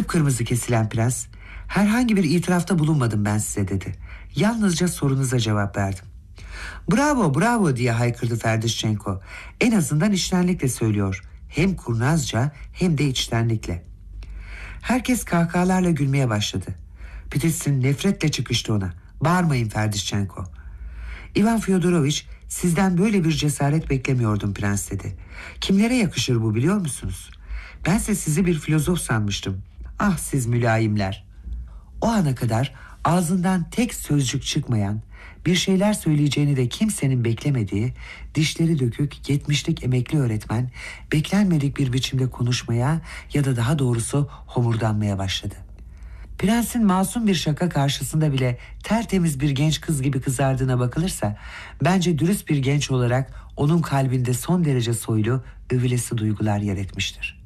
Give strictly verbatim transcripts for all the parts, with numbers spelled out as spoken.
Kıpkırmızı kesilen prens, herhangi bir itirafta bulunmadım ben size dedi. Yalnızca sorunuza cevap verdim. Bravo bravo diye haykırdı Ferdişçenko. En azından içtenlikle söylüyor. Hem kurnazca hem de içtenlikle. Herkes kahkahalarla gülmeye başladı. Peterson nefretle çıkıştı ona. Bağırmayın Ferdişçenko. İvan Fyodoroviç, sizden böyle bir cesaret beklemiyordum prens dedi. Kimlere yakışır bu biliyor musunuz? Bense sizi bir filozof sanmıştım. Ah siz mülayimler. O ana kadar ağzından tek sözcük çıkmayan, bir şeyler söyleyeceğini de kimsenin beklemediği, dişleri dökük yetmişlik emekli öğretmen beklenmedik bir biçimde konuşmaya ya da daha doğrusu homurdanmaya başladı. Prensin masum bir şaka karşısında bile tertemiz bir genç kız gibi kızardığına bakılırsa, bence dürüst bir genç olarak onun kalbinde son derece soylu, övülesi duygular yer etmiştir.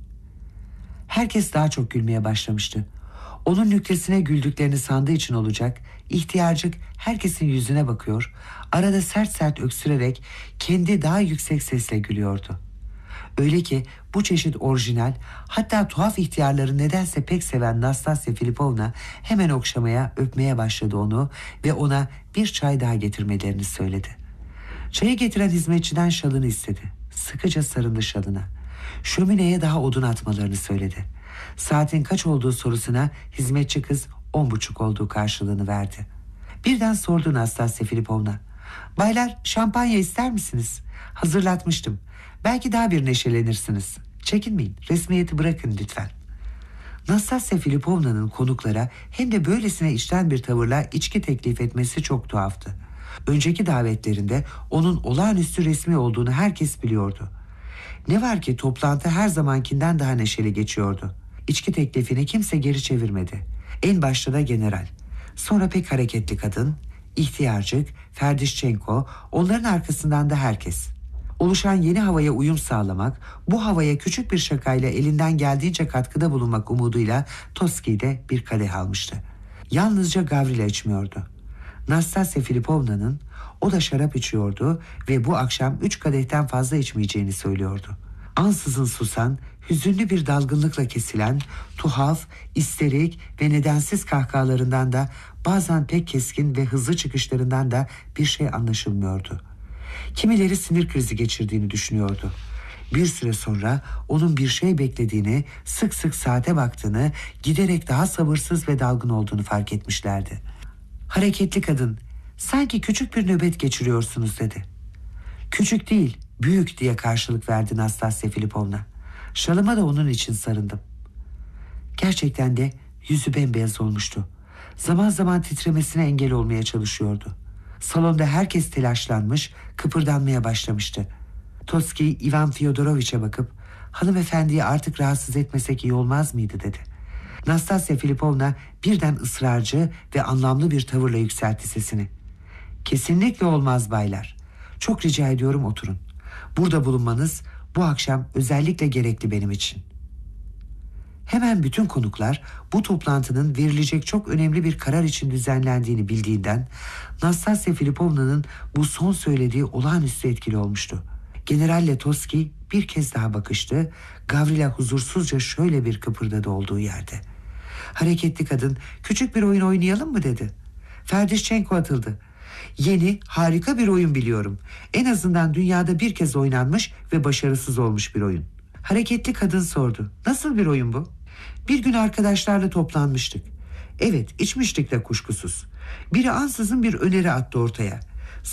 Herkes daha çok gülmeye başlamıştı. Onun nüktesine güldüklerini sandığı için olacak, ihtiyarcık herkesin yüzüne bakıyor, arada sert sert öksürerek kendi daha yüksek sesle gülüyordu. Öyle ki bu çeşit orijinal, hatta tuhaf ihtiyarları nedense pek seven Nastasya Filipovna hemen okşamaya, öpmeye başladı onu ve ona bir çay daha getirmelerini söyledi. Çayı getiren hizmetçiden şalını istedi. Sıkıca sarıldı şalına. Şömineye daha odun atmalarını söyledi. Saatin kaç olduğu sorusuna hizmetçi kız on buçuk olduğu karşılığını verdi. Birden sordu Nastasya Filipovna. Baylar, şampanya ister misiniz? Hazırlatmıştım. Belki daha bir neşelenirsiniz. Çekinmeyin, resmiyeti bırakın lütfen. Nastasya Filipovna'nın konuklara hem de böylesine içten bir tavırla içki teklif etmesi çok tuhaftı. Önceki davetlerinde onun olağanüstü resmi olduğunu herkes biliyordu. Ne var ki toplantı her zamankinden daha neşeli geçiyordu. İçki teklifini kimse geri çevirmedi. En başta da general. Sonra pek hareketli kadın, ihtiyarcık, Ferdişçenko, onların arkasından da herkes. Oluşan yeni havaya uyum sağlamak, bu havaya küçük bir şakayla elinden geldiğince katkıda bulunmak umuduyla Toski'yi de bir kadeh almıştı. Yalnızca Gavrila içmiyordu. Nastasya Filipovna'nın o da şarap içiyordu ve bu akşam üç kadehten fazla içmeyeceğini söylüyordu. Ansızın susan, hüzünlü bir dalgınlıkla kesilen, tuhaf, isterik ve nedensiz kahkahalarından da bazen pek keskin ve hızlı çıkışlarından da bir şey anlaşılmıyordu. Kimileri sinir krizi geçirdiğini düşünüyordu. Bir süre sonra onun bir şey beklediğini, sık sık saate baktığını, giderek daha sabırsız ve dalgın olduğunu fark etmişlerdi. Hareketli kadın, sanki küçük bir nöbet geçiriyorsunuz dedi. Küçük değil, büyük diye karşılık verdi Nastasya Filipovna. Şalıma da onun için sarındım. Gerçekten de yüzü bembeyaz olmuştu. Zaman zaman titremesine engel olmaya çalışıyordu. Salonda herkes telaşlanmış, kıpırdanmaya başlamıştı. Toski, Ivan Fyodoroviç'e bakıp, hanımefendiyi artık rahatsız etmesek iyi olmaz mıydı dedi. Nastasya Filipovna birden ısrarcı ve anlamlı bir tavırla yükseltti sesini. Kesinlikle olmaz baylar. Çok rica ediyorum oturun. Burada bulunmanız bu akşam özellikle gerekli benim için. Hemen bütün konuklar bu toplantının verilecek çok önemli bir karar için düzenlendiğini bildiğinden Nastasya Filipovna'nın bu son söylediği olağanüstü etkili olmuştu. Generalle Toski bir kez daha bakıştı. Gavrila huzursuzca şöyle bir kıpırdadı olduğu yerde. Hareketli kadın, küçük bir oyun oynayalım mı dedi. Ferdişçenko atıldı. Yeni, harika bir oyun biliyorum. En azından dünyada bir kez oynanmış ve başarısız olmuş bir oyun. Hareketli kadın sordu. Nasıl bir oyun bu? Bir gün arkadaşlarla toplanmıştık. Evet, içmiştik de kuşkusuz. Biri ansızın bir öneri attı ortaya.